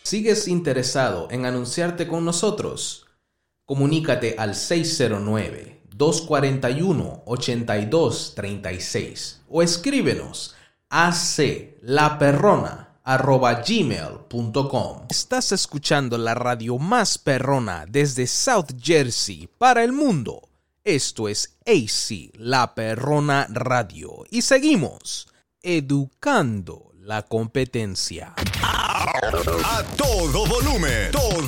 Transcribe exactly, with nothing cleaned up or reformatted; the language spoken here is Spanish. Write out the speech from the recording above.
¿Sigues interesado en anunciarte con nosotros? Comunícate al seis cero nueve, dos cuatro uno, ocho dos tres seis o escríbenos a aclaperrona arroba gmail punto com. Estás escuchando la radio más perrona desde South Jersey para el mundo. Esto es A C, La Perrona Radio. Y seguimos educando la competencia. A todo volumen. Todo